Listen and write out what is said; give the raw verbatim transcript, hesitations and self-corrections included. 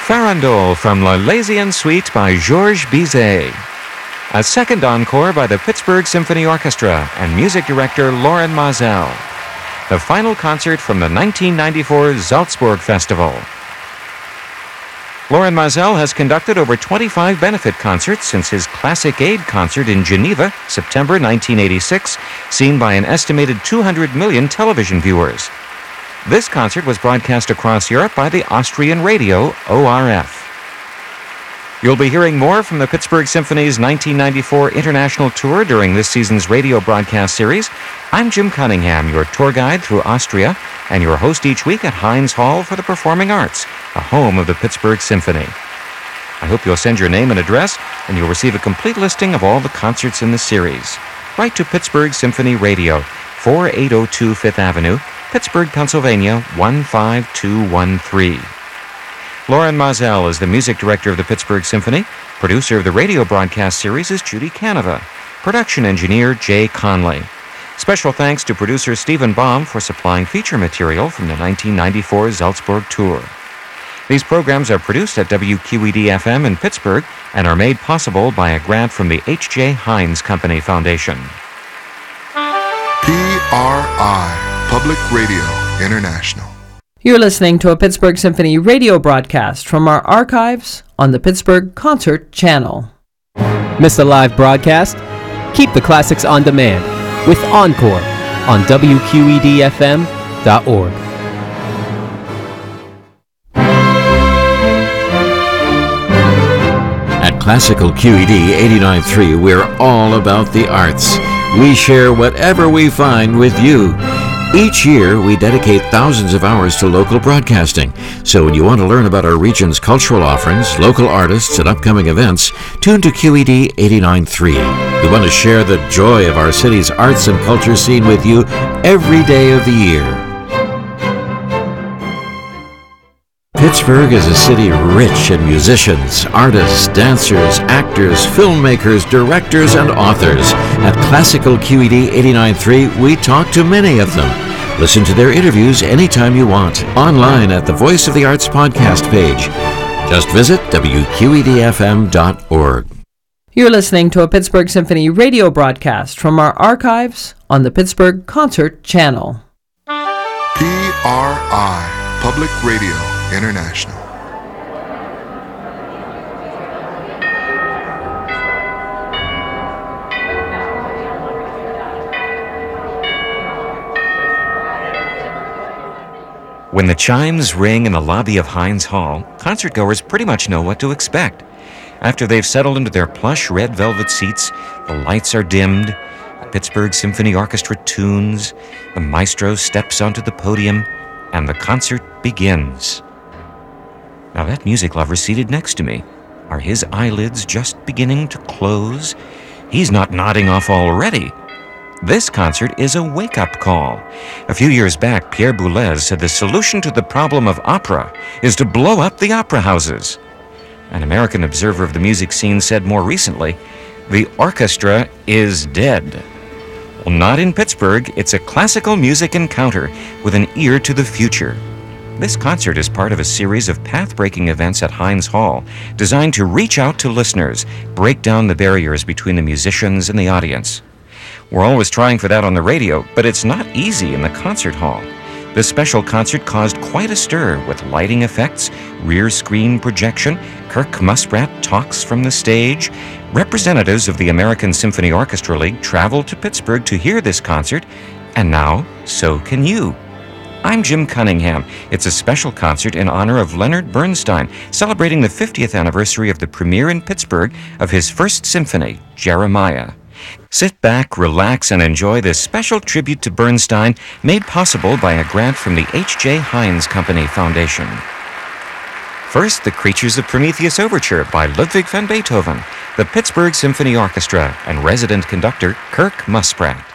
Farandole from La Laisienne Suite by Georges Bizet. A second encore by the Pittsburgh Symphony Orchestra and music director Lorin Maazel. The final concert from the nineteen ninety-four Salzburg Festival. Lorin Maazel has conducted over twenty-five benefit concerts since his Classic Aid concert in Geneva, September nineteen eighty-six, seen by an estimated two hundred million television viewers. This concert was broadcast across Europe by the Austrian radio O R F. You'll be hearing more from the Pittsburgh Symphony's nineteen ninety-four international tour during this season's radio broadcast series. I'm Jim Cunningham, your tour guide through Austria, and your host each week at Heinz Hall for the Performing Arts, the home of the Pittsburgh Symphony. I hope you'll send your name and address, and you'll receive a complete listing of all the concerts in the series. Write to Pittsburgh Symphony Radio, forty-eight oh two Fifth Avenue, Pittsburgh, Pennsylvania, one five two one three. Lorin Maazel is the music director of the Pittsburgh Symphony. Producer of the radio broadcast series is Judy Canova. Production engineer Jay Conley. Special thanks to producer Stephen Baum for supplying feature material from the nineteen ninety-four Salzburg tour. These programs are produced at W Q E D F M in Pittsburgh and are made possible by a grant from the H J. Heinz Company Foundation. P R I, Public Radio International. You're listening to a Pittsburgh Symphony radio broadcast from our archives on the Pittsburgh Concert Channel. Miss a live broadcast? Keep the classics on demand with Encore on W Q E D F M dot org. At Classical Q E D eighty-nine point three, we're all about the arts. We share whatever we find with you. Each year, we dedicate thousands of hours to local broadcasting. So when you want to learn about our region's cultural offerings, local artists, and upcoming events, tune to Q E D eighty-nine point three. We want to share the joy of our city's arts and culture scene with you every day of the year. Pittsburgh is a city rich in musicians, artists, dancers, actors, filmmakers, directors, and authors. At Classical Q E D eighty-nine point three, we talk to many of them. Listen to their interviews anytime you want, online at the Voice of the Arts podcast page. Just visit W Q E D F M dot org. You're listening to a Pittsburgh Symphony radio broadcast from our archives on the Pittsburgh Concert Channel. P R I, Public Radio International. When the chimes ring in the lobby of Heinz Hall, concertgoers pretty much know what to expect. After they've settled into their plush red velvet seats, the lights are dimmed, the Pittsburgh Symphony Orchestra tunes, the maestro steps onto the podium, and the concert begins. Now that music lover seated next to me, are his eyelids just beginning to close? He's not nodding off already. This concert is a wake-up call. A few years back, Pierre Boulez said the solution to the problem of opera is to blow up the opera houses. An American observer of the music scene said more recently, the orchestra is dead. Well, not in Pittsburgh. It's a classical music encounter with an ear to the future. This concert is part of a series of path-breaking events at Heinz Hall designed to reach out to listeners, break down the barriers between the musicians and the audience. We're always trying for that on the radio, but it's not easy in the concert hall. This special concert caused quite a stir with lighting effects, rear screen projection. Kirk Musprat talks from the stage. Representatives of the American Symphony Orchestra League traveled to Pittsburgh to hear this concert, and now so can you. I'm Jim Cunningham. It's a special concert in honor of Leonard Bernstein, celebrating the fiftieth anniversary of the premiere in Pittsburgh of his first symphony, Jeremiah. Sit back, relax, and enjoy this special tribute to Bernstein made possible by a grant from the H J. Heinz Company Foundation. First, The Creatures of Prometheus Overture by Ludwig van Beethoven, the Pittsburgh Symphony Orchestra, and resident conductor Kirk Musprat.